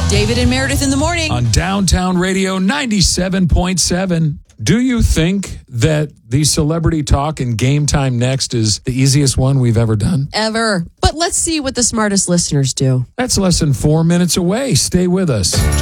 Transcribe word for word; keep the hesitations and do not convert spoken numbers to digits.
David and Meredith in the morning. On Downtown Radio ninety-seven point seven. Do you think that the Celebrity Talk and Game Time Next is the easiest one we've ever done? Ever. But let's see what the smartest listeners do. That's less than four minutes away. Stay with us.